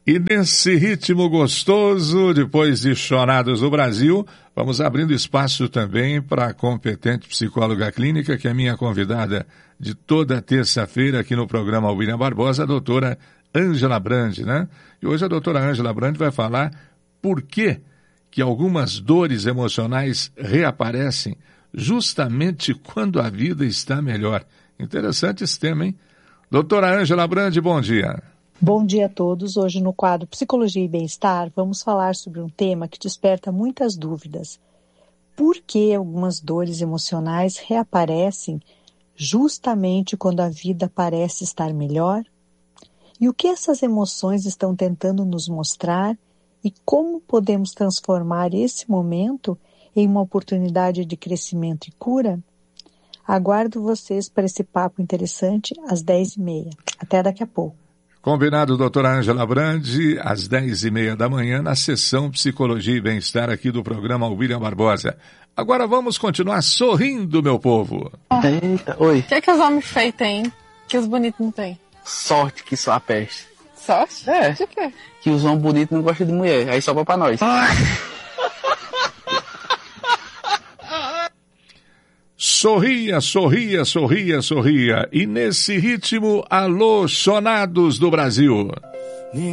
E nesse ritmo gostoso, depois de Chorados do Brasil, vamos abrindo espaço também para a competente psicóloga clínica, que é minha convidada de toda terça-feira aqui no programa William Barbosa, a doutora Ângela Brandi, né? E hoje a doutora Ângela Brandi vai falar por que algumas dores emocionais reaparecem justamente quando a vida está melhor. Interessante esse tema, hein? Doutora Ângela Brandi, bom dia. Bom dia a todos. Hoje no quadro Psicologia e Bem-Estar vamos falar sobre um tema que desperta muitas dúvidas. Por que algumas dores emocionais reaparecem justamente quando a vida parece estar melhor? E o que essas emoções estão tentando nos mostrar e como podemos transformar esse momento em uma oportunidade de crescimento e cura? Aguardo vocês para esse papo interessante às 10h30. Até daqui a pouco. Combinado, doutora Ângela Brandi, às 10h30 da manhã, na sessão Psicologia e Bem-Estar aqui do programa William Barbosa. Agora vamos continuar sorrindo, meu povo. Eita, oi. O que é que os homens feios têm que os bonitos não têm? Sorte que só a peste. Sorte? É. De quê? Que os homens bonitos não gostam de mulher, aí sobra pra nós. Sorria, sorria, sorria, sorria. E nesse ritmo, alô, chonados do Brasil.